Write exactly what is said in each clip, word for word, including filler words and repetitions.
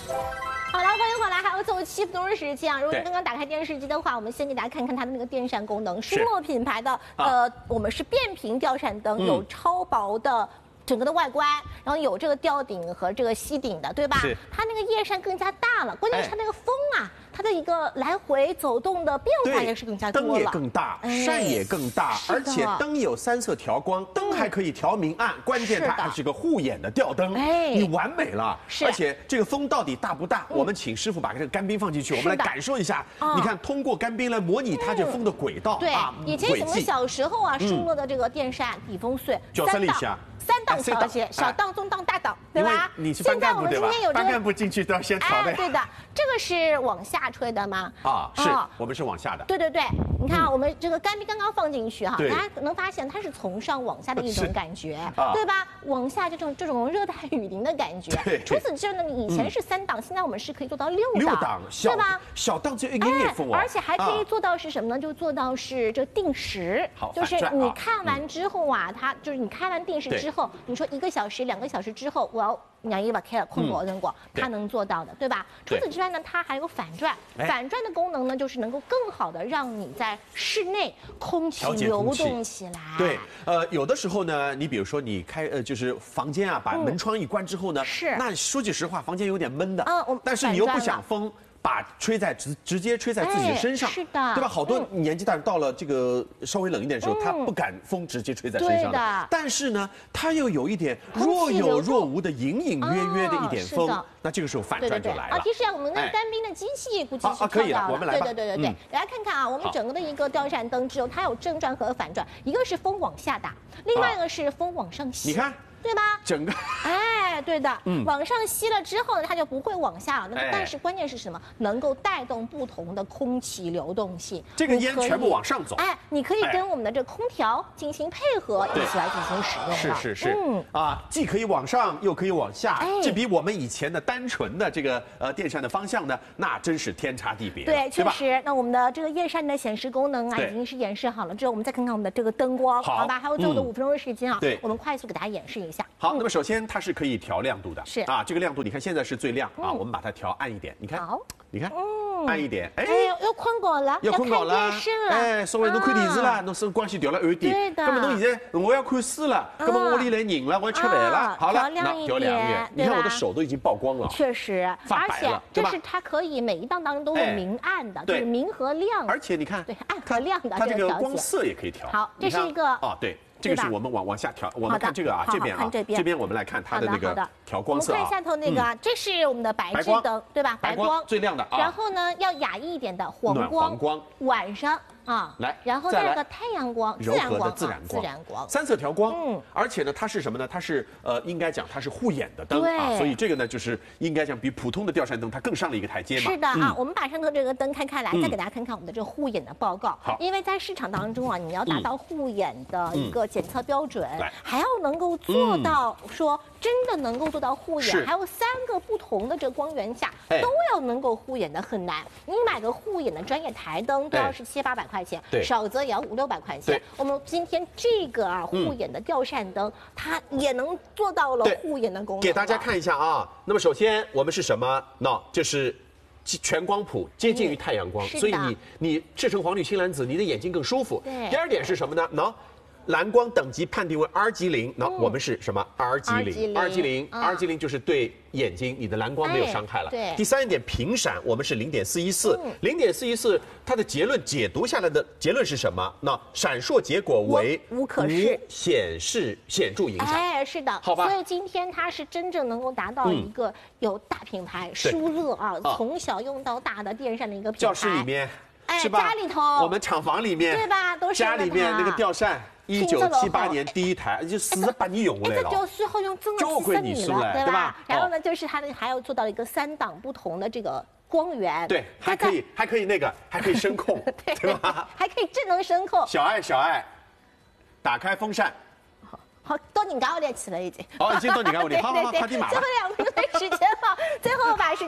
好了，欢迎回来，还有最后七分钟的时间啊！如果你刚刚打开电视机的话，我们先给大家看看它的那个电扇功能。舒莫品牌的，呃，我们是变频吊扇灯，有超薄的。 整个的外观，然后有这个吊顶和这个吸顶的，对吧？ 是。 它那个叶扇更加大了，关键是它那个风啊，它的一个来回走动的变化也是更加多了。 灯也更大，扇也更大，而且灯有三色调光，灯还可以调明暗，关键它还是个护眼的吊灯，哎，你完美了。 是。 而且这个风到底大不大？我们请师傅把这个干冰放进去，我们来感受一下。你看，通过干冰来模拟它这风的轨道。 对，以前我们小时候啊，舒莫的这个电扇抵风碎， 脚三里下。 三档调节，小档、中档、大档，对吧？ 你是班干部对吧？班干部进去都要先调的。 对的，这个是往下吹的吗？ 啊，是我们是往下的。 对对对，你看啊，我们这个干冰刚刚放进去哈，大家能发现它是从上往下的一种感觉，对吧？往下这种这种热带雨林的感觉。除此之外呢，以前是三档，现在我们是可以做到六档， 六档，对吧？小档只有一点点风而且还可以做到是什么呢？就做到是这定时，就是你看完之后啊，它就是你开完定时之后，你说一个小。 小时、两个小时之后，我要让伊把开了空多少光，它能做到的，对吧？除此之外呢，它还有反转，反转的功能呢，就是能够更好的让你在室内空气流动起来。 对，呃，有的时候呢，你比如说你开呃，就是房间啊，把门窗一关之后呢， 是， 那说句实话，房间有点闷的， 嗯，我但是你又不想风。 把吹在直直接吹在自己的身上， 是的， 对吧？好多年纪大人到了这个稍微冷一点的时候，他不敢风直接吹在身上的。但是呢，它又有一点若有若无的隐隐约约的一点风，那这个时候反转就来了。 啊，其实啊，我们那个干冰的机器估计是可以了，我们来吧。 对对对对对，大家看看啊，我们整个的一个吊扇灯只有它有正转和反转，一个是风往下打，另外一个是风往上吸。 你看。 对吧？ 整个， 哎，对的，嗯，往上吸了之后呢，它就不会往下了。那么，但是关键是什么？能够带动不同的空气流动性。 这个烟全部往上走。 哎，你可以跟我们的这空调进行配合，一起来进行使用。 是是是，嗯啊，既可以往上，又可以往下，这比我们以前的单纯的这个呃电扇的方向呢，那真是天差地别。 对，确实。那我们的这个叶扇的显示功能啊，已经是演示好了之后，我们再看看我们的这个灯光，好吧？还有最后的五分钟的时间啊，对，我们快速给大家演示一下。 好，那么首先它是可以调亮度的， 是啊，这个亮度你看现在是最亮啊，我们把它调暗一点，你看， 好， 你看，暗一点， 哎，又困觉了， 要困觉了，哎，稍微侬看电视啦，侬声光线调了暗点， 对的。 那么侬现在我要看书了，那么屋里来人了，我要吃饭了，好了，那调亮一点，你看我的手都已经曝光了， 确实，而且这是它可以每一档当中都有明暗的，就是明和亮， 而且你看， 对，暗和亮的， 它这个光色也可以调。 好，这是一个啊，对。 这个是我们往往下调，我们看这个啊，这边啊，这边我们来看它的那个调光色啊。 我们看下头那个，这是我们的白炽灯，对吧？ 白光最亮的啊。 然后呢，要雅逸一点的黄光， 黄光晚上啊， 来， 然后再个太阳光， 柔和的自然光，自然光， 三色调光。嗯，而且呢，它是什么呢？它是呃，应该讲它是护眼的灯啊，所以这个呢，就是应该讲比普通的吊扇灯它更上了一个台阶嘛。 是的啊，我们把上头这个灯开开来，再给大家看看我们的这个护眼的报告。 好， 因为在市场当中啊，你要达到护眼的一个检测标准。 还要能够做到说真的能够做到护眼，还有三个不同的这光源下都要能够护眼的很难。你买个护眼的专业台灯都要是七八百块钱，少则也要五六百块钱。我们今天这个啊护眼的吊扇灯，它也能做到了护眼的功能。 给大家看一下啊，那么首先我们是什么？那这是。 全光谱接近于太阳光，所以你你制成黄绿青蓝紫，你的眼睛更舒服。第二点是什么呢？喏。 蓝光等级判定为 R 级零，那我们是什么 ？R 级零 ，R 级零 ，R 级零就是对眼睛你的蓝光没有伤害了。 对。 第三一点，频闪我们是零点四一四，零点四一四，它的结论解读下来的结论是什么？那闪烁结果为无可视， 显示显著影响。 哎，是的， 好吧。 所以今天它是真正能够达到一个有大品牌舒乐啊，从小用到大的电扇的一个品牌。 教室里面， 哎， 是吧？ 家里头， 我们厂房里面， 对吧？都是家里面那个吊扇。 一九七八年第一台，就四十八年用来了。 这吊扇好像真的四十年了，对吧？然后呢，就是它的还要做到一个三档不同的这个光源。 对，还可以，还可以那个，还可以声控，对吧？ 还可以智能声控。 小爱，小爱，打开风扇。 好，到你家屋里去了已经。 哦，已经到你家屋里，好好好，快点买。 最后两分钟的时间了，最后把时间。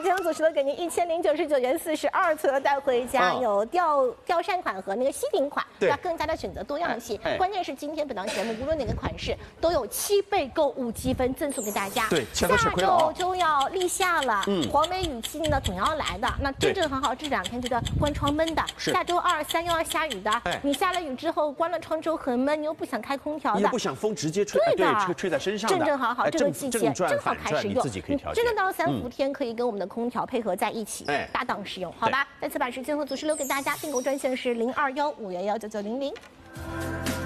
金恒组除了给您一千零九十九元四十二册带回家，有吊吊扇款和那个吸顶款，要更加的选择多样性。关键是今天本档节目无论哪个款式都有七倍购物积分赠送给大家。 对，下周就要立夏了，嗯，黄梅雨季呢总要来的。那真正很好，这两天觉得关窗闷的，下周二三又要下雨的，你下了雨之后关了窗之后很闷，你又不想开空调的， 你又不想风直接吹，对的，吹吹在身上的， 正正好好这个季节正好开始用，真的到了三伏天可以跟我们的空调配合在一起，搭档使用，好吧？再次把时间和组织留给大家，订购专线是零二幺五幺幺九九零零。